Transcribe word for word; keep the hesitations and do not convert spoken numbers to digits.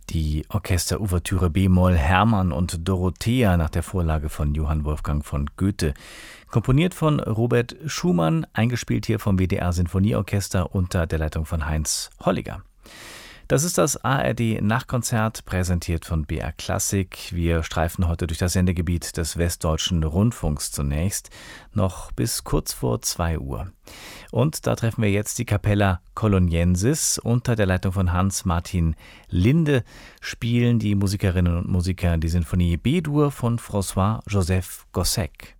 Die Orchesterouvertüre B-Moll Hermann und Dorothea nach der Vorlage von Johann Wolfgang von Goethe. Komponiert von Robert Schumann, eingespielt hier vom W D R Sinfonieorchester unter der Leitung von Heinz Holliger. Das ist das A R D-Nachtkonzert, präsentiert von B R Klassik. Wir streifen heute durch das Sendegebiet des Westdeutschen Rundfunks zunächst, noch bis kurz vor zwei Uhr. Und da treffen wir jetzt die Capella Coloniensis. Unter der Leitung von Hans-Martin Linde spielen die Musikerinnen und Musiker die Sinfonie B-Dur von François-Joseph Gossec.